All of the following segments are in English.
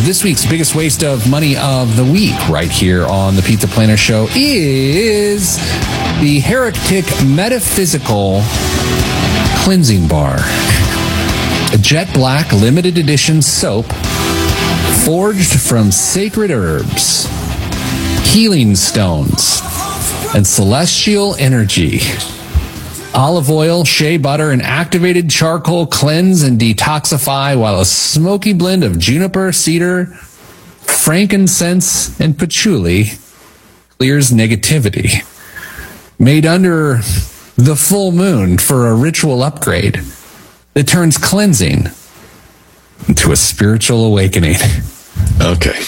this week's biggest waste of money of the week right here on the Pete the Planner Show is the Heretic Metaphysical Cleansing Bar. A jet black limited edition soap forged from sacred herbs, healing stones, and celestial energy. Olive oil, shea butter, and activated charcoal cleanse and detoxify, while a smoky blend of juniper, cedar, frankincense, and patchouli clears negativity. Made under the full moon for a ritual upgrade that turns cleansing into a spiritual awakening. Okay.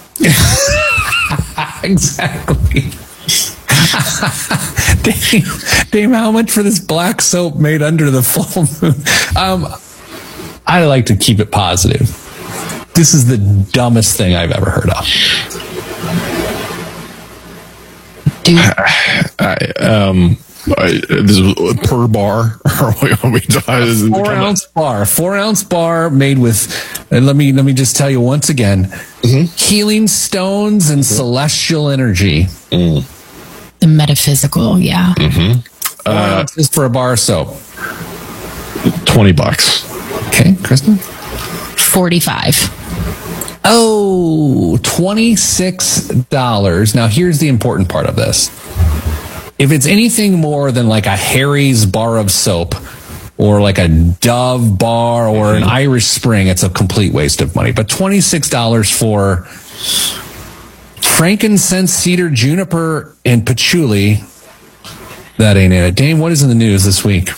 Exactly. Dame, how much for this black soap made under the full moon? I like to keep it positive. This is the dumbest thing I've ever heard of. This is per bar. A 4-ounce bar made with, and let me just tell you once again, healing stones and celestial energy. The metaphysical, yeah. 4 ounces for a bar of soap. $20. Okay, Kristen? 45. Oh, $26. Now, here's the important part of this. If it's anything more than like a Harry's bar of soap or like a Dove bar or an Irish Spring, it's a complete waste of money. But $26 for frankincense, cedar, juniper, and patchouli, that ain't it. Dame, what is in the news this week?